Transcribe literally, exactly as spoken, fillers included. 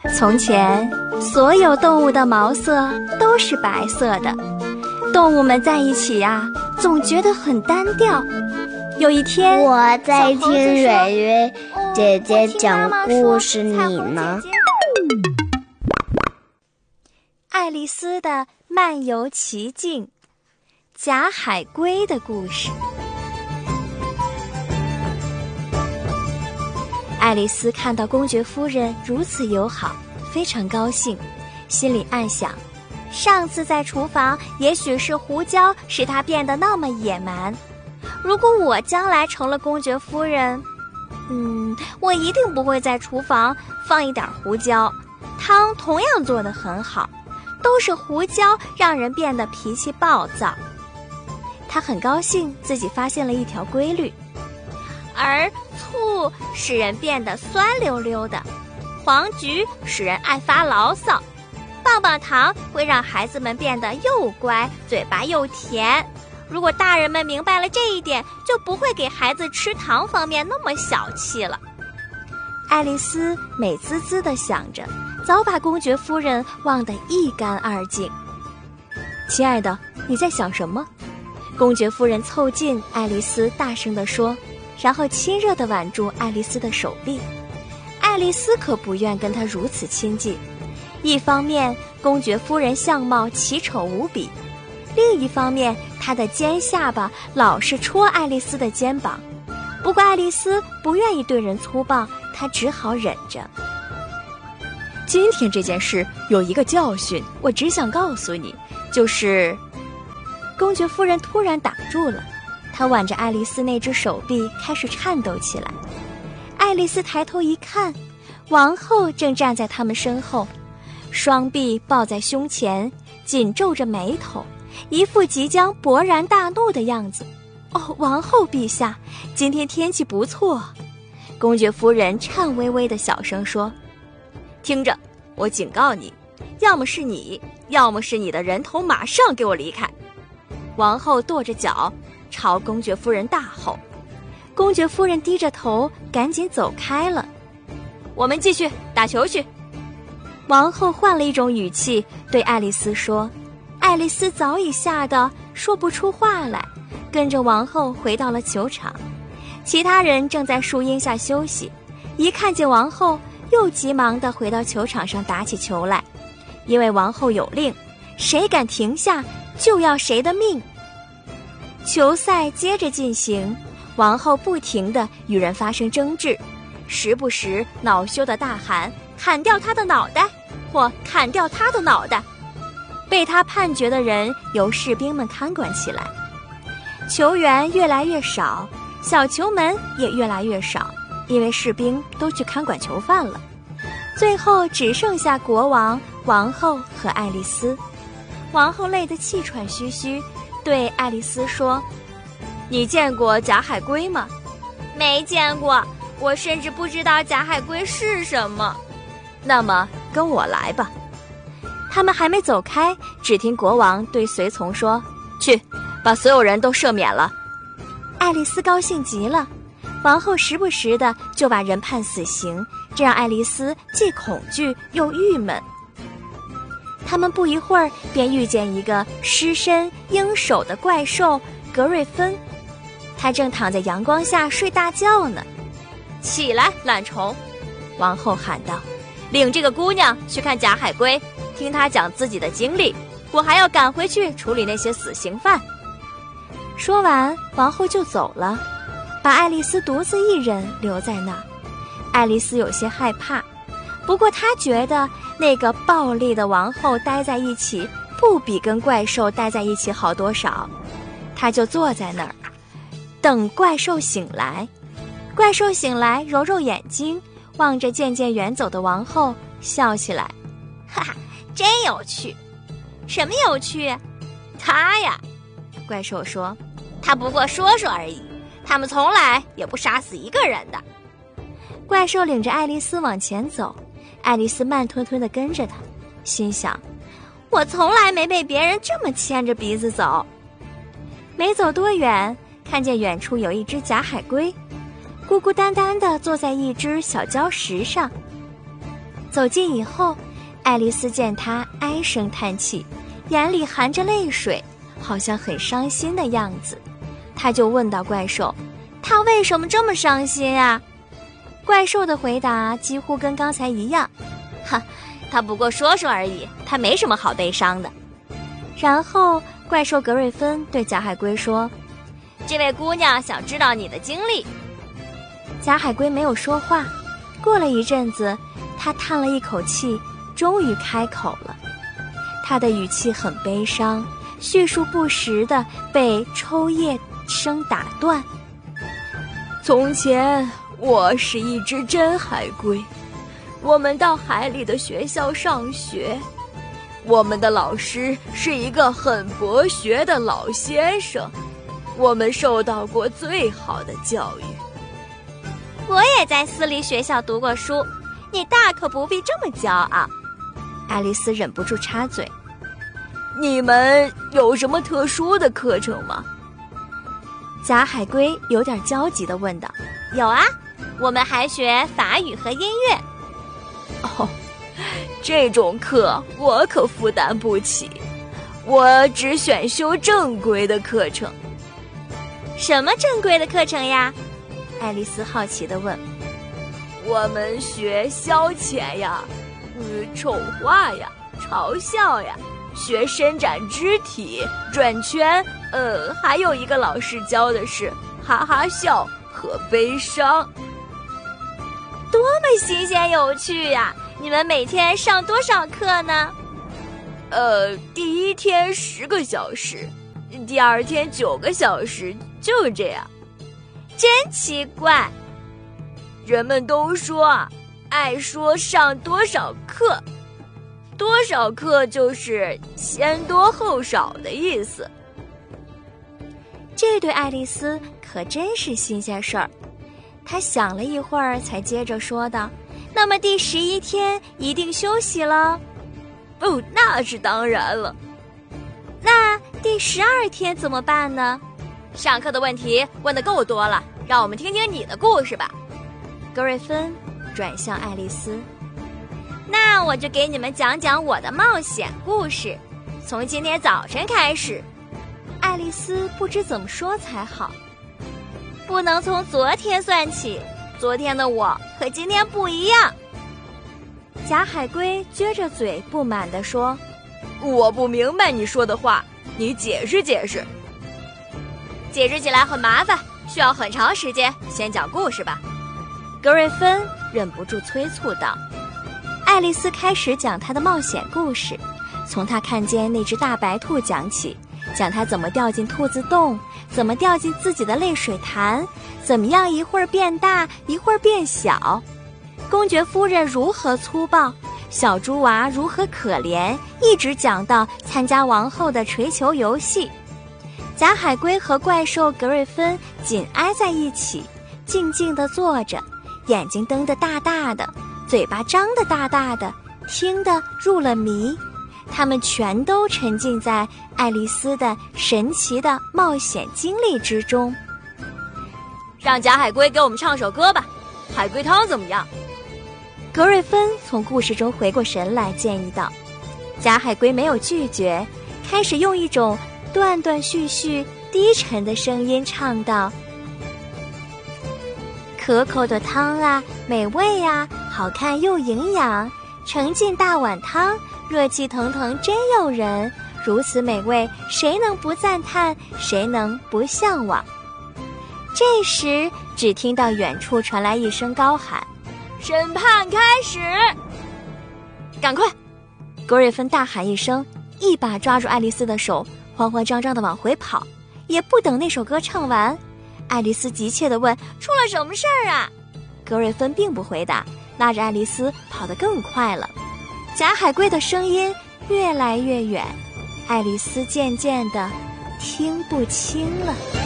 从前，所有动物的毛色都是白色的。动物们在一起呀，总觉得很单调。有一天， 我在听蕊蕊姐姐讲故事，你呢？ 爱丽丝的漫游奇境，假海龟的故事。爱丽丝看到公爵夫人如此友好，非常高兴，心里暗想，上次在厨房也许是胡椒使她变得那么野蛮，如果我将来成了公爵夫人，嗯，我一定不会在厨房放一点胡椒。汤同样做得很好，都是胡椒让人变得脾气暴躁。她很高兴自己发现了一条规律，而醋使人变得酸溜溜的，黄菊使人爱发牢骚，棒棒糖会让孩子们变得又乖，嘴巴又甜。如果大人们明白了这一点，就不会给孩子吃糖方面那么小气了。爱丽丝美滋滋地想着，早把公爵夫人忘得一干二净。亲爱的，你在想什么？公爵夫人凑近爱丽丝大声地说，然后亲热地挽住爱丽丝的手臂。爱丽丝可不愿跟她如此亲近，一方面公爵夫人相貌奇丑无比，另一方面她的尖下巴老是戳爱丽丝的肩膀。不过爱丽丝不愿意对人粗暴，她只好忍着。今天这件事有一个教训，我只想告诉你，就是公爵夫人突然打住了，她挽着爱丽丝那只手臂开始颤抖起来。爱丽丝抬头一看，王后正站在他们身后，双臂抱在胸前，紧皱着眉头，一副即将勃然大怒的样子。哦，王后陛下，今天天气不错。公爵夫人颤巍巍地小声说，听着，我警告你，要么是你，要么是你的人头马上给我离开。王后跺着脚朝公爵夫人大吼，公爵夫人低着头赶紧走开了。我们继续打球去。王后换了一种语气对爱丽丝说，爱丽丝早已吓得说不出话来，跟着王后回到了球场。其他人正在树荫下休息，一看见王后又急忙地回到球场上打起球来，因为王后有令，谁敢停下就要谁的命。球赛接着进行，王后不停地与人发生争执，时不时恼羞地大喊，砍掉他的脑袋，或砍掉他的脑袋。被他判决的人由士兵们看管起来。球员越来越少，小球门也越来越少，因为士兵都去看管囚犯了。最后只剩下国王、王后和爱丽丝。王后累得气喘吁吁，对爱丽丝说，你见过假海龟吗？没见过，我甚至不知道假海龟是什么。那么跟我来吧。他们还没走开，只听国王对随从说，去，把所有人都赦免了。爱丽丝高兴极了，王后时不时的就把人判死刑，这让爱丽丝既恐惧又郁闷。他们不一会儿便遇见一个狮身鹰首的怪兽格瑞芬，他正躺在阳光下睡大觉呢。起来，懒虫！王后喊道，领这个姑娘去看假海龟，听她讲自己的经历，我还要赶回去处理那些死刑犯。说完，王后就走了，把爱丽丝独自一人留在那儿。爱丽丝有些害怕，不过她觉得那个暴力的王后待在一起不比跟怪兽待在一起好多少。她就坐在那儿等怪兽醒来。怪兽醒来，揉揉眼睛，望着渐渐远走的王后，笑起来，哈哈，真有趣。什么有趣？他呀，怪兽说，他不过说说而已，他们从来也不杀死一个人的。怪兽领着爱丽丝往前走，爱丽丝慢吞吞地跟着他，心想，我从来没被别人这么牵着鼻子走。没走多远，看见远处有一只假海龟，孤孤单单地坐在一只小礁石上。 走近以后，爱丽丝见他唉声叹气，眼里含着泪水，好像很伤心的样子。她就问到怪兽，他为什么这么伤心啊？怪兽的回答几乎跟刚才一样，哈，他不过说说而已，他没什么好悲伤的。然后怪兽格瑞芬对贾海龟说，这位姑娘想知道你的经历。贾海龟没有说话，过了一阵子，他叹了一口气，终于开口了。他的语气很悲伤，叙述不时地被抽噎声打断。从前我是一只真海龟，我们到海里的学校上学，我们的老师是一个很博学的老先生，我们受到过最好的教育。我也在私立学校读过书，你大可不必这么骄傲。爱丽丝忍不住插嘴，你们有什么特殊的课程吗？贾海龟有点焦急地问道。有啊，我们还学法语和音乐。哦，这种课我可负担不起，我只选修正规的课程。什么正规的课程呀？爱丽丝好奇地问。我们学消遣呀，嗯，丑化呀，嘲笑呀，学伸展肢体，转圈，呃，还有一个老师教的是哈哈笑和悲伤。多么新鲜有趣呀！你们每天上多少课呢？呃，第一天十个小时，第二天九个小时，就这样。真奇怪。人们都说，爱说上多少课，多少课就是先多后少的意思。这对爱丽丝可真是新鲜事儿。她想了一会儿，才接着说道：“那么第十一天一定休息了？”“哦，那是当然了。”“那第十二天怎么办呢？”“上课的问题问得够多了，让我们听听你的故事吧。”格瑞芬转向爱丽丝：“那我就给你们讲讲我的冒险故事，从今天早晨开始。”爱丽丝不知怎么说才好。不能从昨天算起，昨天的我和今天不一样。贾海龟撅着嘴不满地说：“我不明白你说的话，你解释解释。”“解释起来很麻烦，需要很长时间，先讲故事吧。”格瑞芬忍不住催促道。爱丽丝开始讲她的冒险故事，从她看见那只大白兔讲起，讲她怎么掉进兔子洞，怎么掉进自己的泪水潭，怎么样一会儿变大一会儿变小，公爵夫人如何粗暴，小猪娃如何可怜，一直讲到参加王后的锤球游戏。贾海龟和怪兽格瑞芬紧挨在一起，静静地坐着，眼睛瞪得大大的，嘴巴张得大大的，听得入了迷。他们全都沉浸在爱丽丝的神奇的冒险经历之中。让贾海龟给我们唱首歌吧，海龟汤怎么样？格瑞芬从故事中回过神来，建议道。贾海龟没有拒绝，开始用一种断断续续低沉的声音唱道：可口的汤啊，美味啊，好看又营养，盛进大碗汤，热气腾腾真诱人，如此美味，谁能不赞叹，谁能不向往？这时只听到远处传来一声高喊：审判开始！赶快！格瑞芬大喊一声，一把抓住爱丽丝的手，慌慌张张地往回跑。也不等那首歌唱完，爱丽丝急切地问：出了什么事儿啊？格瑞芬并不回答，拉着爱丽丝跑得更快了。贾海龟的声音越来越远，爱丽丝渐渐地听不清了。